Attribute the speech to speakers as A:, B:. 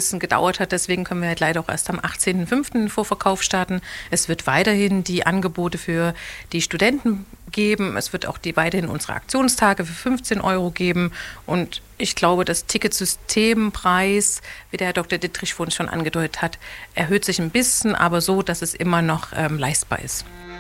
A: bisschen gedauert hat. Deswegen können wir halt leider auch erst am 18.05. den Vorverkauf starten. Es wird weiterhin die Angebote für die Studenten geben. Es wird auch weiterhin unsere Aktionstage für 15 Euro geben. Und ich glaube, das Ticketsystempreis, wie der Herr Dr. Dittrich vorhin schon angedeutet hat, erhöht sich ein bisschen, aber so, dass es immer noch leistbar ist.